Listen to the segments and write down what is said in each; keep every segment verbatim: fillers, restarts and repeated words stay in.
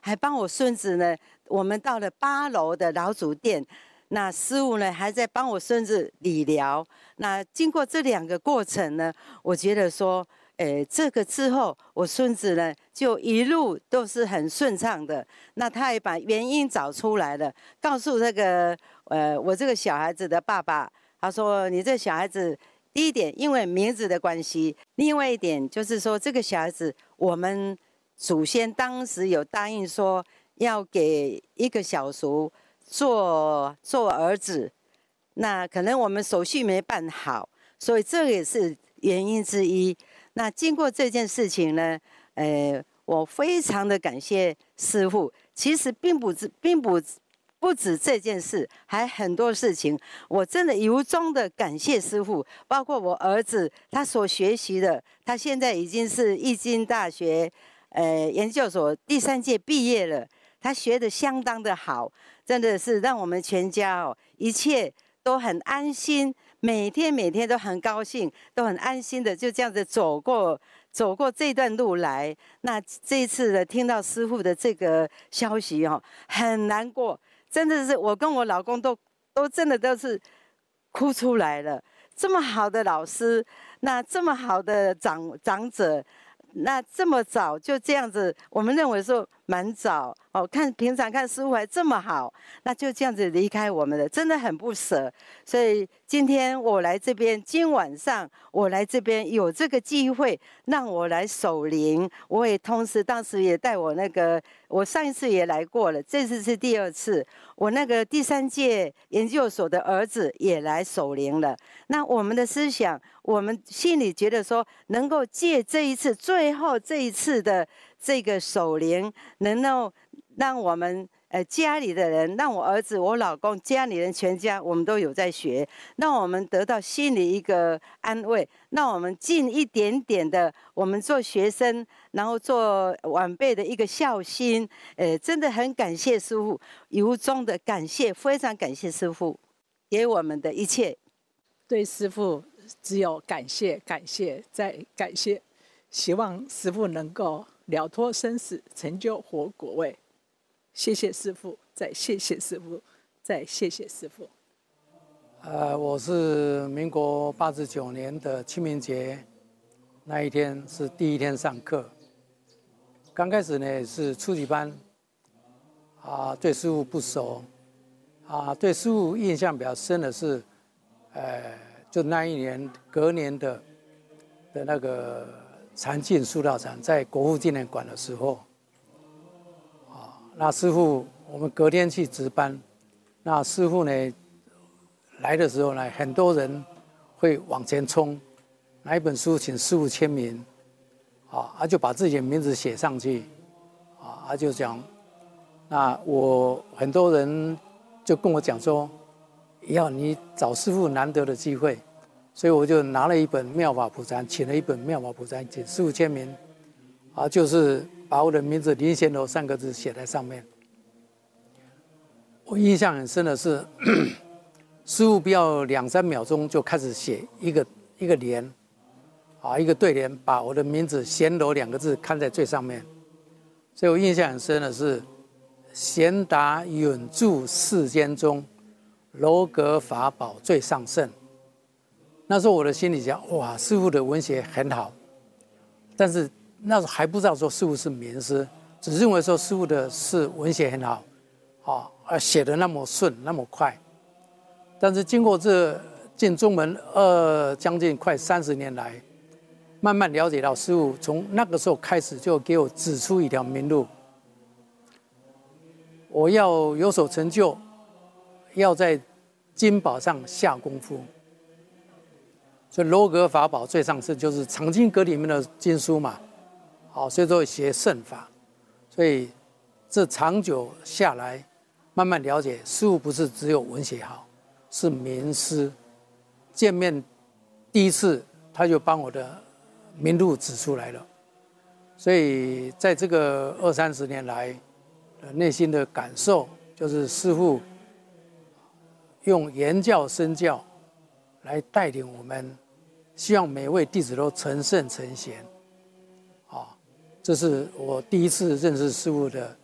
还帮我孙子呢。我们到了八楼的老祖殿，那师父呢还在帮我孙子理疗。那经过这两个过程呢，我觉得说，诶，这个之后我孙子呢就一路都是很顺畅的。那他也把原因找出来了，告诉这个呃我这个小孩子的爸爸，他说你这小孩子。第一点，因为名字的关系；另外一点就是说，这个小孩子，我们祖先当时有答应说要给一个小叔做做儿子，那可能我们手续没办好，所以这也是原因之一。那经过这件事情呢，呃，我非常的感谢师父。其实并不止，并不。不止这件事，还很多事情，我真的由衷的感谢师父。包括我儿子他所学习的，他现在已经是义经大学呃研究所第三届毕业了，他学得相当的好，真的是让我们全家哦一切都很安心，每天每天都很高兴，都很安心的就这样子走过走过这段路来。那这一次的听到师父的这个消息哦，很难过。真的是我跟我老公都都真的都是哭出来了。这么好的老师，那这么好的长长者，那这么早就这样子，我们认为说蛮早哦。看平常看师父还这么好，那就这样子离开我们了，真的很不舍。所以今天我来这边，今晚上我来这边有这个机会，让我来守灵。我也同时当时也带我那个，我上一次也来过了，这次是第二次。我那个第三届研究所的儿子也来守灵了。那我们的思想，我们心里觉得说，能够借这一次最后这一次的这个守灵，能够让我们呃家里的人，让我儿子、我老公、家里人全家，我们都有在学，让我们得到心里一个安慰，让我们尽一点点的我们做学生，然后做晚辈的一个孝心。呃，真的很感谢师父，由衷的感谢，非常感谢师父给我们的一切。 对师父只有感谢，感谢再感谢，希望师父能够了脱生死，成就活果位。谢谢师父，再谢谢师父，再谢谢师父。 呃，我是民国八十九年的清明节那一天是第一天上课，刚开始呢是初级班，啊，对师父不熟，啊，对师父印象比较深的是，呃，就那一年隔年的的那个禅净塑料厂在国父纪念馆的时候，啊，那师父我们隔天去值班，那师父呢来的时候呢，很多人会往前冲，拿一本书请师父签名，啊，他就把自己的名字写上去，啊，他就讲，那我很多人就跟我讲说，要你找师父难得的机会，所以我就拿了一本妙法普禅，请了一本妙法普禅，请师父签名，啊，就是把我的名字林贤楼三个字写在上面。我印象很深的是，师父不要两三秒钟就开始写一个一个联，啊，一个对联，把我的名字贤楼两个字看在最上面。所以我印象很深的是，贤达远著世间中，楼阁法宝最上圣。那时候我的心里想，哇，师父的文学很好，但是那时候还不知道说师父是名师，只认为说师父的是文学很好，啊，而写得那么顺，那么快。但是经过这进中门二将近快三十年来，慢慢了解到师父从那个时候开始就给我指出一条明路，我要有所成就，要在经宝上下功夫。所以楼阁法宝最上圣就是藏经阁里面的经书嘛，好，所以说学圣法，所以这长久下来，慢慢了解师父不是只有文学好，是名师。见面第一次他就帮我的明路指出来了，所以在这个二三十年来，内心的感受就是师父用言教身教来带领我们，希望每位弟子都成圣成贤。啊，这是我第一次认识师父的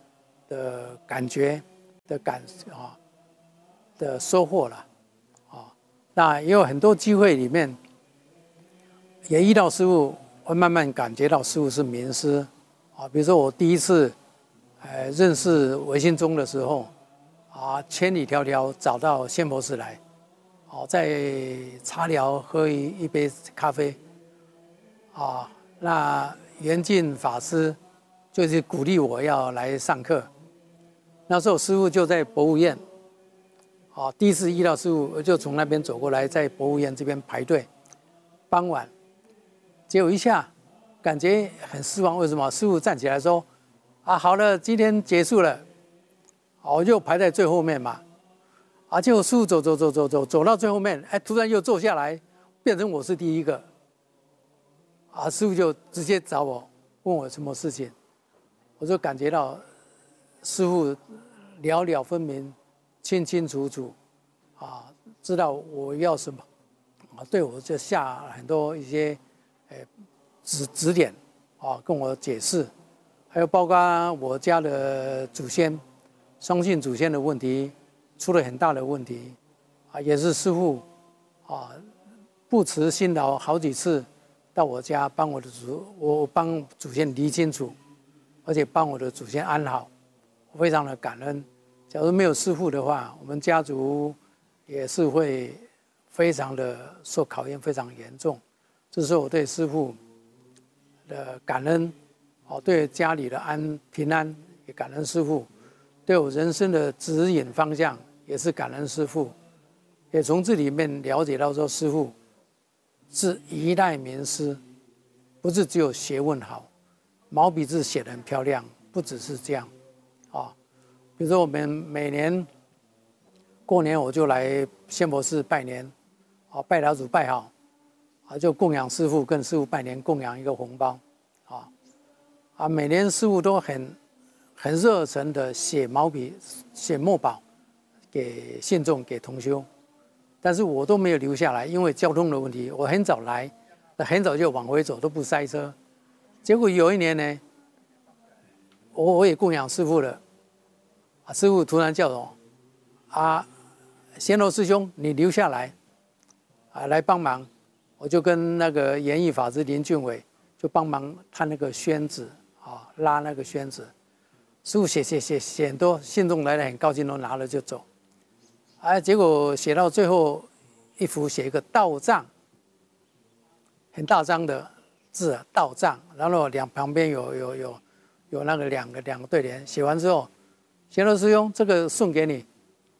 的感觉的感啊的收获了啊。那也有很多机会里面，也遇到师父，会慢慢感觉到师父是名师啊。比如说我第一次呃认识唯心宗的时候啊，千里迢迢找到仙佛寺来，哦、啊，在茶寮喝一一杯咖啡啊，那圆净法师就是鼓励我要来上课。那时候师父就在博物院，啊，第一次遇到师父，我就从那边走过来，在博物院这边排队。傍晚，结果一下感觉很失望，为什么？师父站起来说：“啊，好了，今天结束了。”我就排在最后面嘛。啊，结果师父走走走走走走到最后面，哎，突然又坐下来，变成我是第一个。啊，师父就直接找我，问我什么事情，我就感觉到师父了了分明，清清楚楚，啊，知道我要什么，啊，对我就下很多一些，呃，指指点，啊，跟我解释，还有包括我家的祖先，双姓祖先的问题，出了很大的问题，啊，也是师父，啊，不辞辛劳好几次到我家帮我的祖，我帮祖先理清楚，而且帮我的祖先安好，我非常的感恩。假如没有师父的话，我们家族也是会非常的受考验，非常严重。这是我对师父的感恩，哦，对家里的安平安也感恩师父，对我人生的指引方向也是感恩师父，也从这里面了解到说师父是一代名师，不是只有学问好，毛笔字写得很漂亮，不只是这样，啊。比如说我们每年过年我就来仙佛寺拜年，啊，拜老祖拜好，啊，就供养师父，跟师父拜年，供养一个红包，啊，啊，每年师父都很很热忱的写毛笔、写墨宝给信众、给同修，但是我都没有留下来，因为交通的问题，我很早来，很早就往回走，都不塞车。结果有一年呢，我我也供养师父了。啊，师父突然叫我，啊，贤罗师兄，你留下来，啊，来帮忙。我就跟那个演艺法师林俊伟就帮忙看那个宣纸，啊，拉那个宣纸。师父写写写写很多，信众来了很高兴，都拿了就走。啊，结果写到最后一幅写一个道藏，很大张的字，道藏，然后两旁边有有有有那个两个两个对联，写完之后。贤罗师兄，这个送给你。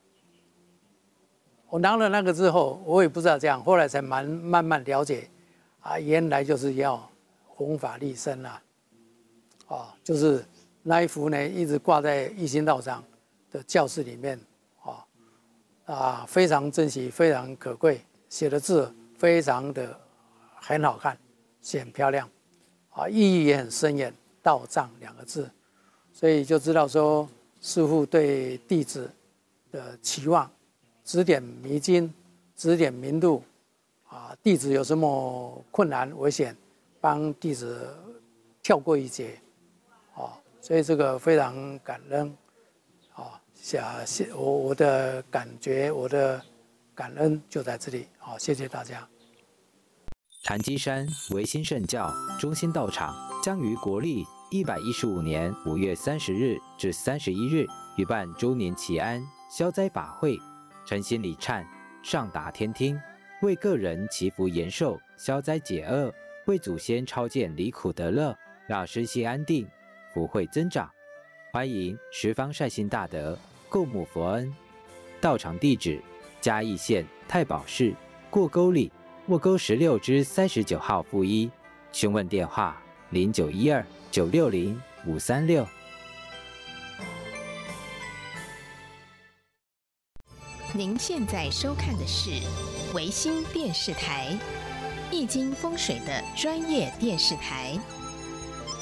我拿了那个之后，我也不知道这样，后来才慢慢慢了解，啊，原来就是要弘法利生啊，啊，就是那一幅呢，一直挂在一心道场的教室里面，啊，啊，非常珍惜，非常可贵，写的字非常的很好看，写很漂亮，啊，意义也很深远，道藏两个字，所以就知道说。师父对弟子的期望，指点迷津，指点明路，啊，弟子有什么困难危险，帮弟子跳过一劫，啊，所以这个非常感恩，啊，谢我我的感觉，我的感恩就在这里，好，谢谢大家。 潭基山唯心圣教中心道场将于国历一百一十五年五月三十日至三十一日举办周年祈安消灾法会，诚心礼忏，上达天听，为个人祈福延寿，消灾解厄，为祖先超荐离苦得乐，让身心安定，福慧增长。欢迎十方善心大德共沐佛恩。道场地址：嘉义县太保市过沟里沃沟十六之三十九号负一。询问电话：零九一二九六零五三六。 您现在收看的是维新电视台，易经风水的专业电视台。